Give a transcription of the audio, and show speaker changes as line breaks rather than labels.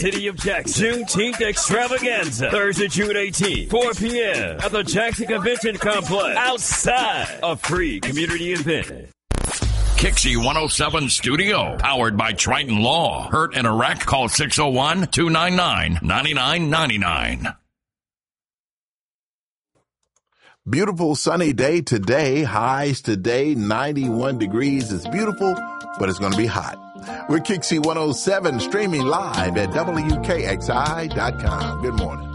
City of Jackson Juneteenth Extravaganza, Thursday, June 18th, 4 p.m. at the Jackson Convention Complex, outside. A free community event.
Kixie 107 Studio, powered by Triton Law. Hurt in a wreck? Call 601-299-9999.
Beautiful sunny day today. Highs today, 91 degrees. It's beautiful, but it's going to be hot. We're Kixie 107, streaming live at WKXI.com. Good morning.